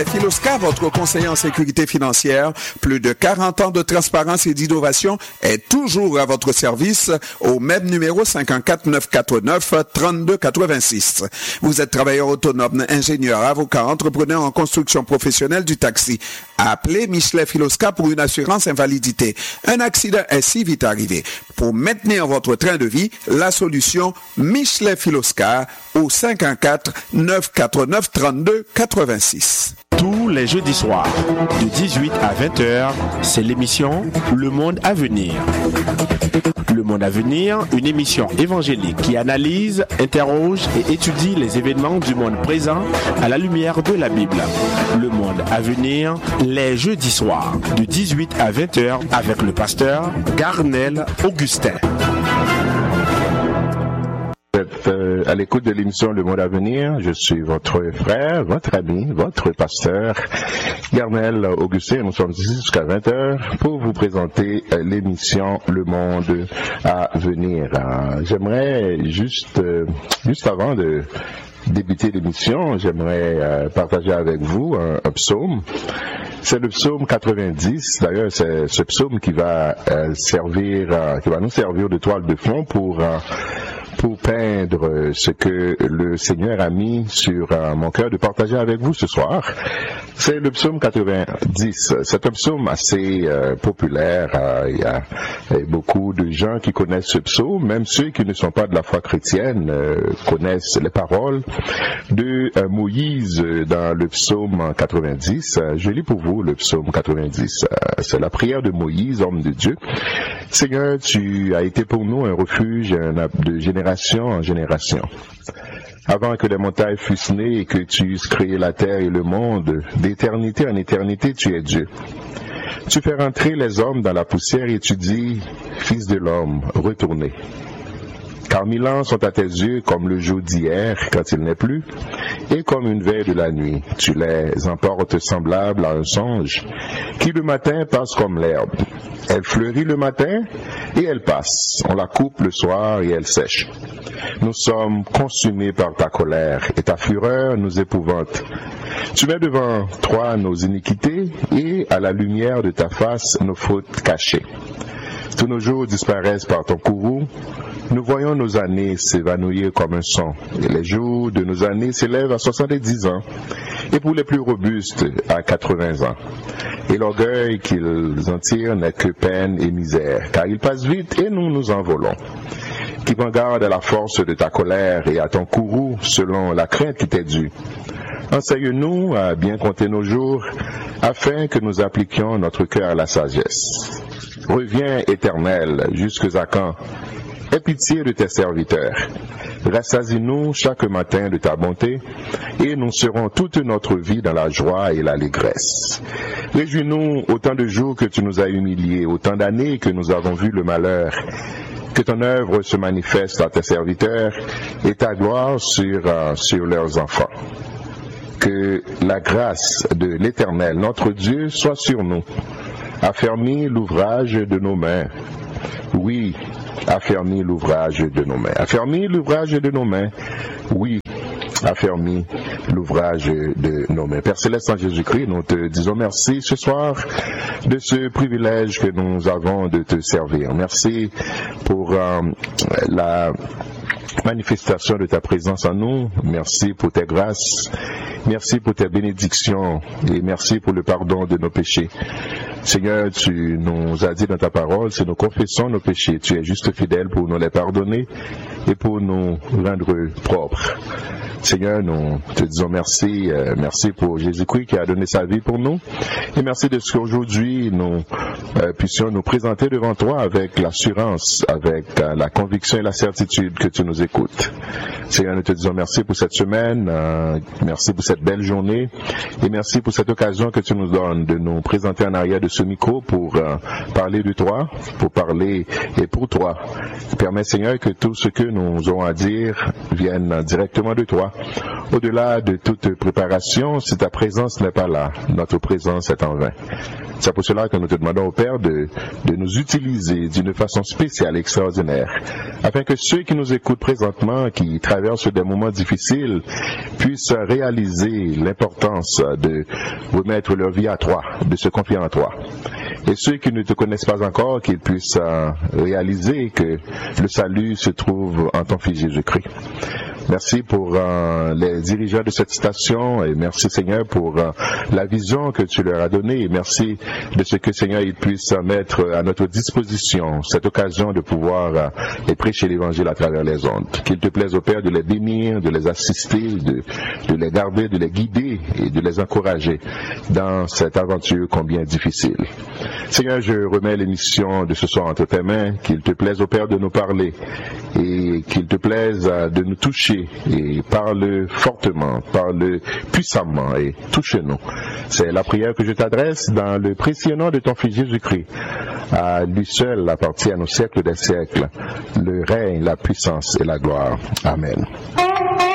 Philosca, votre conseiller en sécurité financière, plus de 40 ans de transparence et d'innovation, est toujours à votre service au même numéro 54949-3286. Vous êtes travailleur autonome, ingénieur, avocat, entrepreneur en construction professionnelle du taxi. Appelez Michelet Philosca pour une assurance invalidité. Un accident est si vite arrivé. Pour maintenir votre train de vie, la solution Michelet Philosca au 514-949-3286. Tous les jeudis soirs, de 18 à 20h, c'est l'émission Le Monde à venir. Le Monde à venir, une émission évangélique qui analyse, interroge et étudie les événements du monde présent à la lumière de la Bible. Le Monde à venir, les jeudis soirs, de 18 à 20h, avec le pasteur Garnel Augustin. À l'écoute de l'émission Le Monde à venir, je suis votre frère, votre ami, votre pasteur, Garnel Augustin. Nous sommes ici jusqu'à 20h pour vous présenter l'émission Le Monde à venir. J'aimerais juste avant de débuter l'émission, j'aimerais partager avec vous un psaume. C'est le psaume 90. D'ailleurs, c'est ce psaume qui va nous servir de toile de fond pour peindre ce que le Seigneur a mis sur mon cœur de partager avec vous ce soir. C'est le psaume 90. C'est un psaume assez populaire. Il y a beaucoup de gens qui connaissent ce psaume, même ceux qui ne sont pas de la foi chrétienne connaissent les paroles de Moïse dans le psaume 90. Je lis pour vous le psaume 90. C'est la prière de Moïse, homme de Dieu. Seigneur, tu as été pour nous un refuge de génération en génération. Avant que les montagnes fussent nées et que tu eusses créé la terre et le monde, d'éternité en éternité, tu es Dieu. Tu fais rentrer les hommes dans la poussière et tu dis, Fils de l'homme, retournez. Car 1000 ans sont à tes yeux comme le jour d'hier, quand il n'est plus, et comme une veille de la nuit. Tu les emportes semblables à un songe, qui le matin passe comme l'herbe. Elle fleurit le matin, et elle passe. On la coupe le soir, et elle sèche. Nous sommes consumés par ta colère, et ta fureur nous épouvante. Tu mets devant toi nos iniquités, et à la lumière de ta face nos fautes cachées. Tous nos jours disparaissent par ton courroux. Nous voyons nos années s'évanouir comme un son. Et les jours de nos années s'élèvent à 70 ans. Et pour les plus robustes, à 80 ans. Et l'orgueil qu'ils en tirent n'est que peine et misère. Car ils passent vite et nous nous envolons. Qui prend garde à la force de ta colère et à ton courroux selon la crainte qui t'est due. Enseigne-nous à bien compter nos jours, afin que nous appliquions notre cœur à la sagesse. Reviens, Éternel, jusque à quand? Aie pitié de tes serviteurs. Rassasie-nous chaque matin de ta bonté, et nous serons toute notre vie dans la joie et l'allégresse. Réjouis-nous autant de jours que tu nous as humiliés, autant d'années que nous avons vu le malheur. Que ton œuvre se manifeste à tes serviteurs, et ta gloire sur leurs enfants. Que la grâce de l'Éternel, notre Dieu, soit sur nous. Affermis l'ouvrage de nos mains. Oui, affermis l'ouvrage de nos mains. Affermis l'ouvrage de nos mains. Oui, affermis l'ouvrage de nos mains. Père Céleste en Jésus-Christ, nous te disons merci ce soir de ce privilège que nous avons de te servir. Merci pour la manifestation de ta présence en nous. Merci pour tes grâces. Merci pour tes bénédictions et merci pour le pardon de nos péchés. Seigneur, tu nous as dit dans ta parole, si nous confessons nos péchés, tu es juste fidèle pour nous les pardonner et pour nous rendre propres. Seigneur, nous te disons merci, merci pour Jésus-Christ qui a donné sa vie pour nous. Et merci de ce qu'aujourd'hui nous puissions nous présenter devant toi avec l'assurance, avec la conviction et la certitude que tu nous écoutes. Seigneur, nous te disons merci pour cette semaine, merci pour cette belle journée et merci pour cette occasion que tu nous donnes de nous présenter en arrière de ce micro pour parler de toi, pour parler et pour toi. Permets, Seigneur, que tout ce que nous aurons à dire vienne directement de toi. Au-delà de toute préparation, si ta présence n'est pas là, notre présence est en vain. C'est pour cela que nous te demandons au Père de nous utiliser d'une façon spéciale, extraordinaire, afin que ceux qui nous écoutent présentement, qui traversent des moments difficiles, puissent réaliser l'importance de remettre leur vie à toi, de se confier en toi. Et ceux qui ne te connaissent pas encore, qu'ils puissent réaliser que le salut se trouve en ton Fils Jésus-Christ. Merci pour les dirigeants de cette station et merci Seigneur pour la vision que tu leur as donnée et merci de ce que Seigneur ils puissent mettre à notre disposition cette occasion de pouvoir prêcher l'évangile à travers les ondes. Qu'il te plaise au Père de les bénir, de les assister, de les garder, de les guider et de les encourager dans cette aventure combien difficile. Seigneur, je remets l'émission de ce soir entre tes mains. Qu'il te plaise au Père de nous parler et qu'il te plaise de nous toucher et parle fortement, parle puissamment et touche-nous. C'est la prière que je t'adresse dans le précieux nom de ton Fils Jésus-Christ. À lui seul appartiennent au siècle des siècles le règne, la puissance et la gloire. Amen.